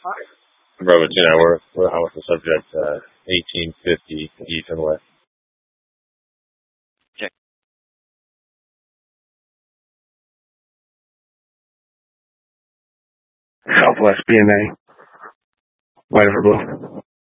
Bravo 2, we're on with the subject, 1850 East and West. Check. Southwest BNA. White River Blue.